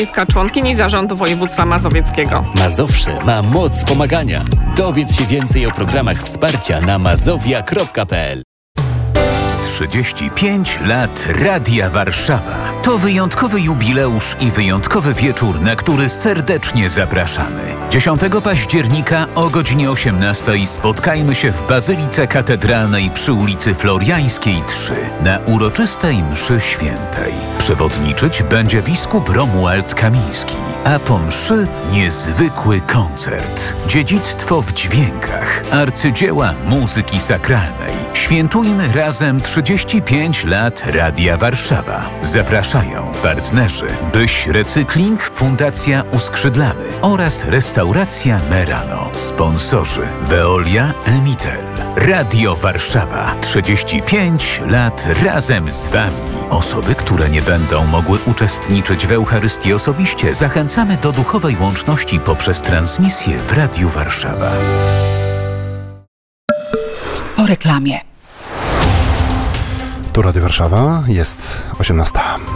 Członkini Zarządu Województwa Mazowieckiego. Mazowsze ma moc pomagania. Dowiedz się więcej o programach wsparcia na mazowia.pl. 35 lat Radia Warszawa. To wyjątkowy jubileusz i wyjątkowy wieczór, na który serdecznie zapraszamy. 10 października o godzinie 18 spotkajmy się w Bazylice Katedralnej przy ulicy Floriańskiej 3 na uroczystej mszy świętej. Przewodniczyć będzie biskup Romuald Kamiński, a po mszy niezwykły koncert. Dziedzictwo w dźwiękach, arcydzieła muzyki sakralnej. Świętujmy razem 35 lat Radia Warszawa. Zapraszają partnerzy Byś Recykling, Fundacja Uskrzydlamy oraz Restauracja Merano. Sponsorzy Veolia, Emitel. Radio Warszawa. 35 lat razem z Wami. Osoby, które nie będą mogły uczestniczyć w Eucharystii osobiście, zachęcamy do duchowej łączności poprzez transmisję w Radiu Warszawa. Po reklamie. Tu Radio Warszawa, jest 18.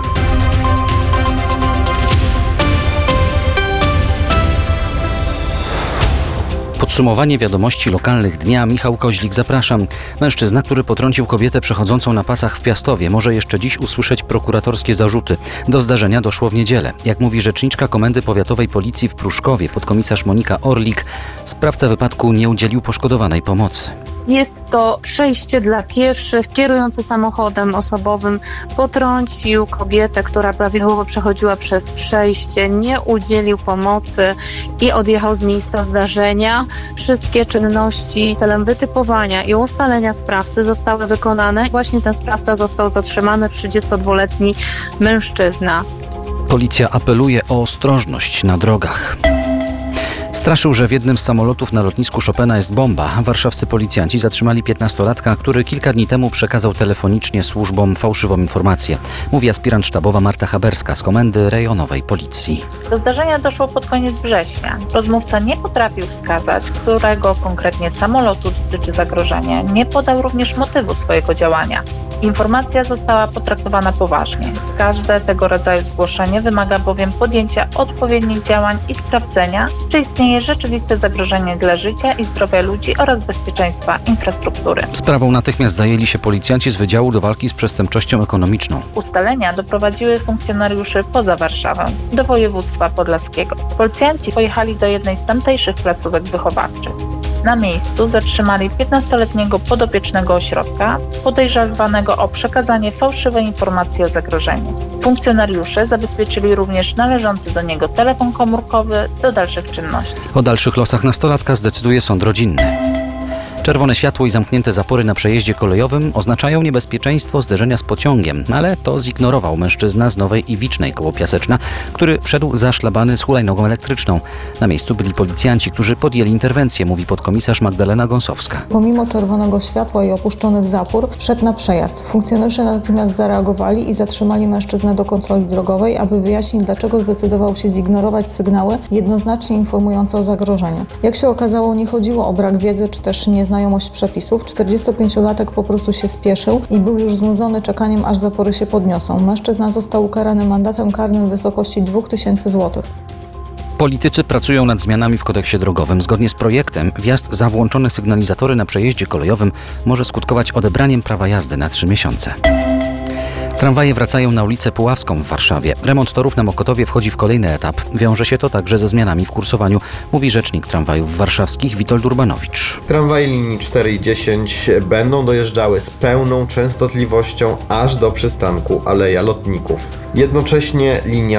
Podsumowanie wiadomości lokalnych dnia. Michał Koźlik, zapraszam. Mężczyzna, który potrącił kobietę przechodzącą na pasach w Piastowie, może jeszcze dziś usłyszeć prokuratorskie zarzuty. Do zdarzenia doszło w niedzielę. Jak mówi rzeczniczka Komendy Powiatowej Policji w Pruszkowie, podkomisarz Monika Orlik, sprawca wypadku nie udzielił poszkodowanej pomocy. Jest to przejście dla pieszych. Kierujący samochodem osobowym potrącił kobietę, która prawidłowo przechodziła przez przejście, nie udzielił pomocy i odjechał z miejsca zdarzenia. Wszystkie czynności celem wytypowania i ustalenia sprawcy zostały wykonane. Właśnie ten sprawca został zatrzymany, 32-letni mężczyzna. Policja apeluje o ostrożność na drogach. Straszył, że w jednym z samolotów na lotnisku Chopina jest bomba. Warszawscy policjanci zatrzymali 15-latka, który kilka dni temu przekazał telefonicznie służbom fałszywą informację. Mówi aspirant sztabowa Marta Haberska z Komendy Rejonowej Policji. Do zdarzenia doszło pod koniec września. Rozmówca nie potrafił wskazać, którego konkretnie samolotu dotyczy zagrożenie. Nie podał również motywu swojego działania. Informacja została potraktowana poważnie. Każde tego rodzaju zgłoszenie wymaga bowiem podjęcia odpowiednich działań i sprawdzenia, czy istnieje rzeczywiste zagrożenie dla życia i zdrowia ludzi oraz bezpieczeństwa infrastruktury. Sprawą natychmiast zajęli się policjanci z Wydziału do Walki z Przestępczością Ekonomiczną. Ustalenia doprowadziły funkcjonariuszy poza Warszawę, do województwa podlaskiego. Policjanci pojechali do jednej z tamtejszych placówek wychowawczych. Na miejscu zatrzymali 15-letniego podopiecznego ośrodka, podejrzewanego o przekazanie fałszywej informacji o zagrożeniu. Funkcjonariusze zabezpieczyli również należący do niego telefon komórkowy do dalszych czynności. O dalszych losach nastolatka zdecyduje sąd rodzinny. Czerwone światło i zamknięte zapory na przejeździe kolejowym oznaczają niebezpieczeństwo zderzenia z pociągiem, ale to zignorował mężczyzna z Nowej Iwicznej koło Piaseczna, który wszedł za szlabany z hulajnogą elektryczną. Na miejscu byli policjanci, którzy podjęli interwencję, mówi podkomisarz Magdalena Gąsowska. Pomimo czerwonego światła i opuszczonych zapór wszedł na przejazd. Funkcjonariusze natychmiast zareagowali i zatrzymali mężczyznę do kontroli drogowej, aby wyjaśnić, dlaczego zdecydował się zignorować sygnały jednoznacznie informujące o zagrożeniu. Jak się okazało, nie chodziło o brak wiedzy czy też nieznajomość przepisów. 45-latek po prostu się spieszył i był już znudzony czekaniem, aż zapory się podniosą. Mężczyzna został ukarany mandatem karnym w wysokości 2000 zł. Politycy pracują nad zmianami w kodeksie drogowym. Zgodnie z projektem wjazd za włączone sygnalizatory na przejeździe kolejowym może skutkować odebraniem prawa jazdy na 3 miesiące. Tramwaje wracają na ulicę Puławską w Warszawie. Remont torów na Mokotowie wchodzi w kolejny etap. Wiąże się to także ze zmianami w kursowaniu, mówi rzecznik tramwajów warszawskich Witold Urbanowicz. Tramwaje linii 4 i 10 będą dojeżdżały z pełną częstotliwością aż do przystanku Aleja Lotników. Jednocześnie linia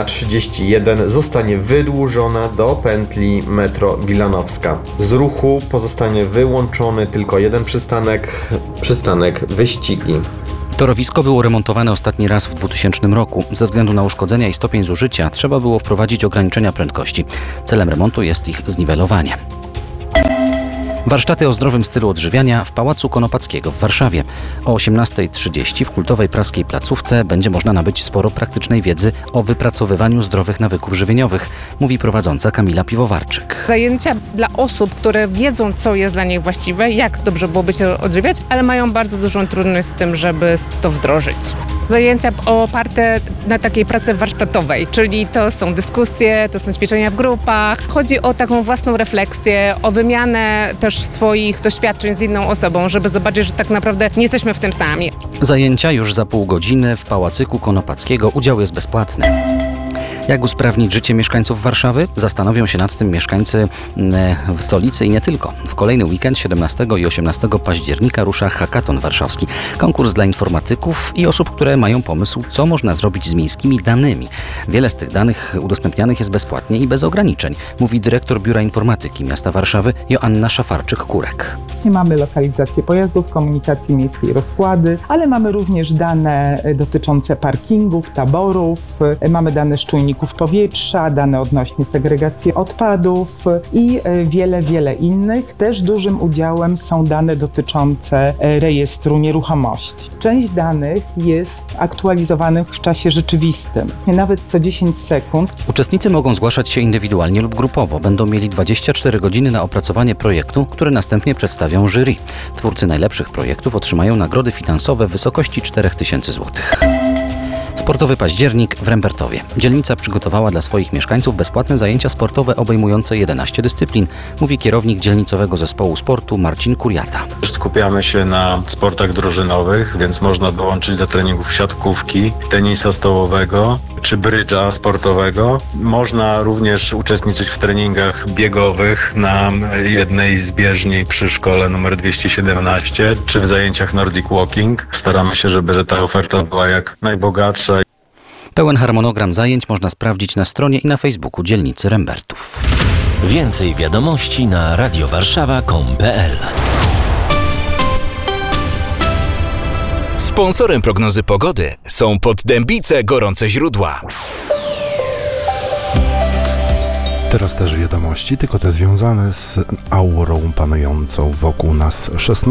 31 zostanie wydłużona do pętli metro Wilanowska. Z ruchu pozostanie wyłączony tylko jeden przystanek Wyścigi. Torowisko było remontowane ostatni raz w 2000 roku. Ze względu na uszkodzenia i stopień zużycia trzeba było wprowadzić ograniczenia prędkości. Celem remontu jest ich zniwelowanie. Warsztaty o zdrowym stylu odżywiania w Pałacu Konopackiego w Warszawie. O 18:30 w kultowej praskiej placówce będzie można nabyć sporo praktycznej wiedzy o wypracowywaniu zdrowych nawyków żywieniowych, mówi prowadząca Kamila Piwowarczyk. Zajęcia dla osób, które wiedzą, co jest dla nich właściwe, jak dobrze byłoby się odżywiać, ale mają bardzo dużą trudność z tym, żeby to wdrożyć. Zajęcia oparte na takiej pracy warsztatowej, czyli to są dyskusje, to są ćwiczenia w grupach. Chodzi o taką własną refleksję, o wymianę też swoich doświadczeń z inną osobą, żeby zobaczyć, że tak naprawdę nie jesteśmy w tym sami. Zajęcia już za pół godziny w Pałacyku Konopackiego. Udział jest bezpłatny. Jak usprawnić życie mieszkańców Warszawy? Zastanowią się nad tym mieszkańcy w stolicy i nie tylko. W kolejny weekend 17 i 18 października rusza Hackathon Warszawski. Konkurs dla informatyków i osób, które mają pomysł, co można zrobić z miejskimi danymi. Wiele z tych danych udostępnianych jest bezpłatnie i bez ograniczeń, mówi dyrektor Biura Informatyki Miasta Warszawy Joanna Szafarczyk-Kurek. Mamy lokalizację pojazdów, komunikacji miejskiej, rozkłady, ale mamy również dane dotyczące parkingów, taborów, mamy dane z czujników powietrza, dane odnośnie segregacji odpadów i wiele innych. Też dużym udziałem są dane dotyczące rejestru nieruchomości. Część danych jest aktualizowanych w czasie rzeczywistym, nawet co 10 sekund. Uczestnicy mogą zgłaszać się indywidualnie lub grupowo. Będą mieli 24 godziny na opracowanie projektu, który następnie przedstawią jury. Twórcy najlepszych projektów otrzymają nagrody finansowe w wysokości 4000 zł. Sportowy październik w Rembertowie. Dzielnica przygotowała dla swoich mieszkańców bezpłatne zajęcia sportowe obejmujące 11 dyscyplin, mówi kierownik dzielnicowego zespołu sportu Marcin Kuriata. Skupiamy się na sportach drużynowych, więc można dołączyć do treningów siatkówki, tenisa stołowego czy brydża sportowego. Można również uczestniczyć w treningach biegowych na jednej z bieżni przy szkole numer 217 czy w zajęciach Nordic Walking. Staramy się, żeby ta oferta była jak najbogatsza. Pełen harmonogram zajęć można sprawdzić na stronie i na Facebooku dzielnicy Rembertów. Więcej wiadomości na radiowarszawa.com.pl. Sponsorem prognozy pogody są Poddębice Gorące Źródła. Teraz też wiadomości, tylko te związane z aurą panującą wokół nas.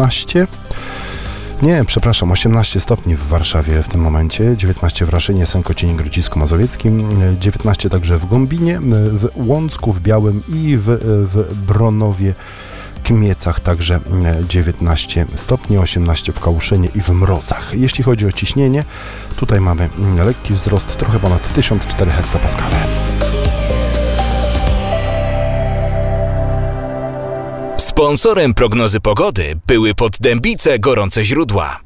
18 stopni w Warszawie w tym momencie, 19 w Raszynie, Sękocinie, Grodzisku Mazowieckim, 19 także w Gąbinie, w Łącku, w Białym i w Bronowie, Kmiecach także 19 stopni, 18 w Kałuszynie i w Mrozach. Jeśli chodzi o ciśnienie, tutaj mamy lekki wzrost, trochę ponad 1004 hektopaskale. Sponsorem prognozy pogody były Poddębice Gorące Źródła.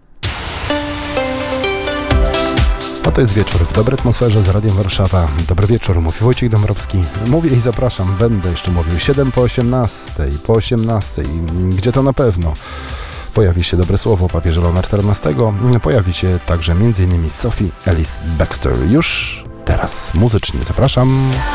A to jest wieczór w dobrej atmosferze z Radiem Warszawa. Dobry wieczór, mówi Wojciech Dąbrowski. Mówię i zapraszam, będę jeszcze mówił 7 po 18, po 18, gdzie to na pewno pojawi się dobre słowo papieża Leona XIV. Pojawi się także m.in. Sophie Ellis-Bextor. Już teraz muzycznie zapraszam.